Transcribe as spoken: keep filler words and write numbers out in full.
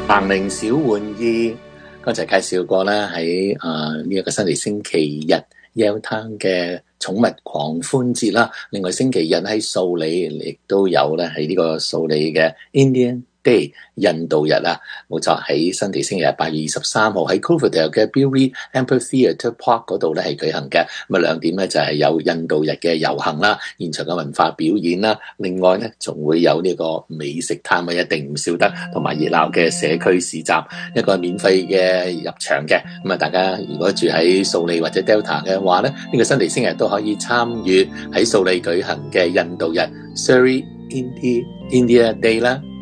行齡小玩意，剛才介紹過啦，喺誒呢一個新年星期日 Yaletown 嘅寵物狂歡節啦。另外星期日喺素里亦都有咧，喺呢個素里嘅 Indian Day 印度日啊，冇錯，喺新地星期日八月二十三號喺 Cloverdale 嘅 Bill Reid Amphitheatre Park 嗰度咧係舉行嘅。咁啊兩點咧就係有印度日嘅遊行啦，現場嘅文化表演啦，另外咧仲會有呢個美食攤位一定唔少得，同埋熱鬧嘅社區市集，一個免費嘅入場嘅。咁啊大家如果住喺素里或者 Delta 嘅話咧，呢、這個新地星期日都可以參與喺素里舉行嘅印度日 Surrey India India Day 啦。